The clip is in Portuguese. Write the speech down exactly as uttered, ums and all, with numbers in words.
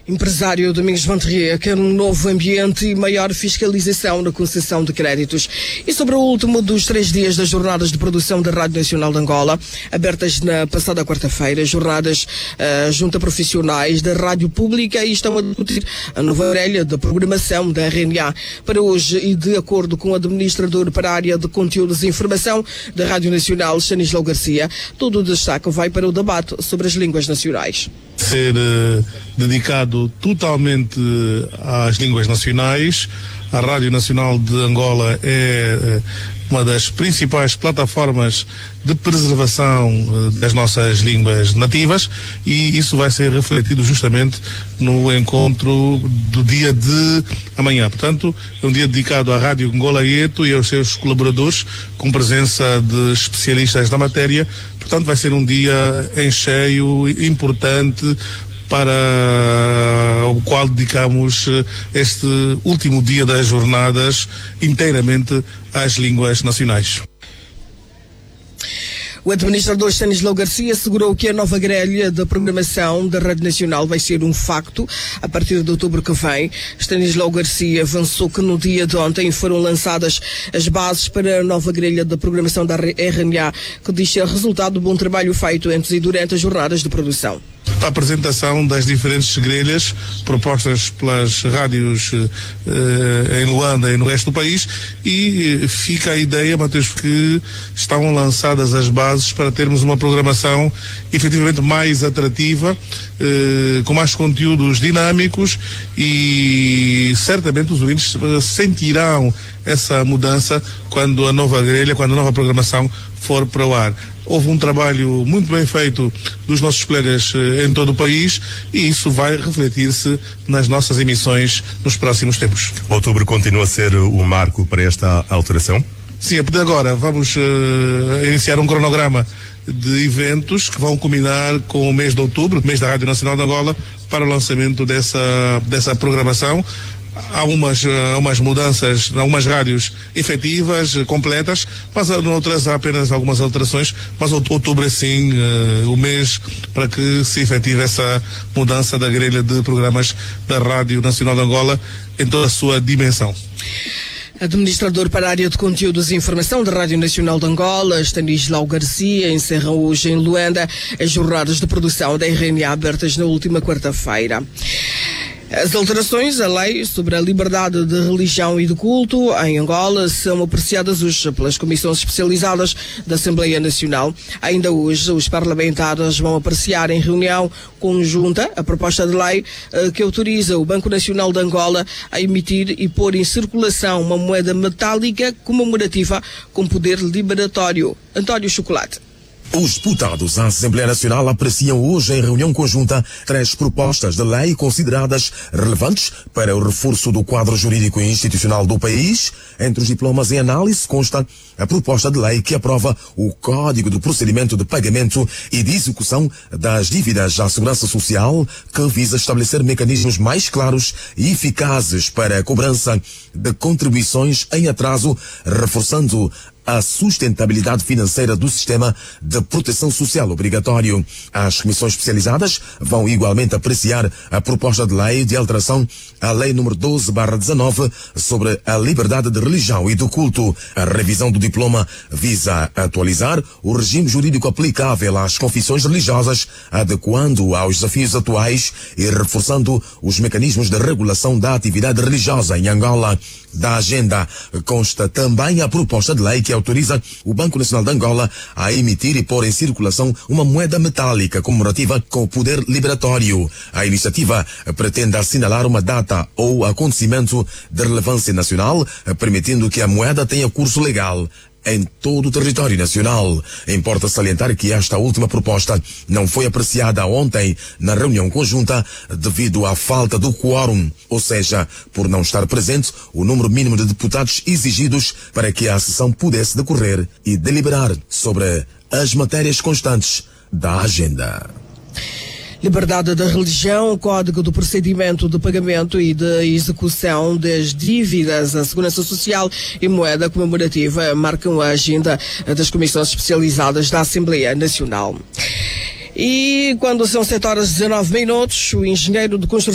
Empresário Domingos Vanterrier quer um novo ambiente e maior fiscalização na concessão de créditos. E sobre o último dos três dias das jornadas de produção da Rádio Nacional de Angola, abertas na passada quarta-feira, jornadas uh, junto a profissionais da Rádio Pública e estão a discutir a nova grelha de programação da R N A para hoje e de acordo com o administrador para a área de conteúdos e informação da Rádio Nacional, Stanislau Garcia, todo o destaque vai para o debate sobre as línguas nacionais. Ser uh, dedicado totalmente às línguas nacionais. A Rádio Nacional de Angola é uh, uma das principais plataformas de preservação uh, das nossas línguas nativas, e isso vai ser refletido justamente no encontro do dia de amanhã. Portanto, é um dia dedicado à Rádio Angola Eto e aos seus colaboradores, com presença de especialistas da matéria. Portanto, vai ser um dia em cheio, importante, para o qual dedicamos este último dia das jornadas inteiramente às línguas nacionais. O administrador Stanislau Garcia assegurou que a nova grelha da programação da Rádio Nacional vai ser um facto a partir de outubro que vem. Stanislau Garcia avançou que no dia de ontem foram lançadas as bases para a nova grelha da programação da R N A, que diz ser resultado do bom trabalho feito antes e durante as jornadas de produção. A apresentação das diferentes grelhas propostas pelas rádios eh, em Luanda e no resto do país, e eh, fica a ideia, Mateus, que estão lançadas as bases para termos uma programação efetivamente mais atrativa, eh, com mais conteúdos dinâmicos, e certamente os ouvintes sentirão essa mudança quando a nova grelha, quando a nova programação for para o ar. Houve um trabalho muito bem feito dos nossos colegas eh, em todo o país, e isso vai refletir-se nas nossas emissões nos próximos tempos. Outubro continua a ser o marco para esta alteração? Sim, a partir de agora vamos uh, iniciar um cronograma de eventos que vão culminar com o mês de outubro, mês da Rádio Nacional de Angola, para o lançamento dessa, dessa programação. Há umas, há umas mudanças, há umas rádios efetivas, completas, mas noutras há apenas algumas alterações, mas outubro é sim uh, o mês para que se efetive essa mudança da grelha de programas da Rádio Nacional de Angola em toda a sua dimensão. Administrador para a área de conteúdos e informação da Rádio Nacional de Angola, Stanislau Garcia, encerra hoje em Luanda as jornadas de produção da R N A abertas na última quarta-feira. As alterações à lei sobre a liberdade de religião e de culto em Angola são apreciadas hoje pelas comissões especializadas da Assembleia Nacional. Ainda hoje, os parlamentares vão apreciar em reunião conjunta a proposta de lei eh, que autoriza o Banco Nacional de Angola a emitir e pôr em circulação uma moeda metálica comemorativa com poder liberatório. António Chocolate. Os deputados à Assembleia Nacional apreciam hoje em reunião conjunta três propostas de lei consideradas relevantes para o reforço do quadro jurídico e institucional do país. Entre os diplomas em análise consta a proposta de lei que aprova o Código de Procedimento de Pagamento e de Execução das Dívidas à Segurança Social, que visa estabelecer mecanismos mais claros e eficazes para a cobrança de contribuições em atraso, reforçando a sustentabilidade financeira do sistema de proteção social obrigatório. As comissões especializadas vão igualmente apreciar a proposta de lei de alteração à Lei número doze barra dezenove sobre a liberdade de religião e do culto. A revisão do diploma visa atualizar o regime jurídico aplicável às confissões religiosas, adequando aos desafios atuais e reforçando os mecanismos de regulação da atividade religiosa em Angola. Da agenda consta também a proposta de lei que autoriza o Banco Nacional de Angola a emitir e pôr em circulação uma moeda metálica comemorativa com poder liberatório. A iniciativa pretende assinalar uma data ou acontecimento de relevância nacional, permitindo que a moeda tenha curso legal em todo o território nacional. Importa salientar que esta última proposta não foi apreciada ontem na reunião conjunta devido à falta do quórum, ou seja, por não estar presente o número mínimo de deputados exigidos para que a sessão pudesse decorrer e deliberar sobre as matérias constantes da agenda. Liberdade da religião, Código do Procedimento de Pagamento e de Execução das Dívidas à Segurança Social e moeda comemorativa marcam a agenda das comissões especializadas da Assembleia Nacional. E quando são sete horas e dezenove minutos, o engenheiro de construção